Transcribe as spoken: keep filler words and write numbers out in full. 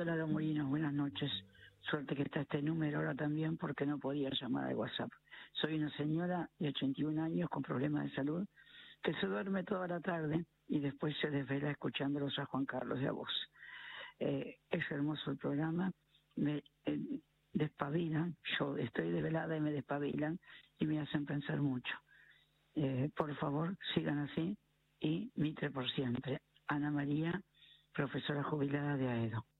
Hola, don Molinos, buenas noches. Suerte que está este número ahora también porque no podía llamar al WhatsApp. Soy una señora de ochenta y un años con problemas de salud que se duerme toda la tarde y después se desvela escuchándolos a Juan Carlos y a vos. Eh, es hermoso el programa, me eh, despabilan, yo estoy desvelada y me despabilan y me hacen pensar mucho. Eh, por favor, sigan así y Mitre por siempre. Ana María, profesora jubilada de AEDO.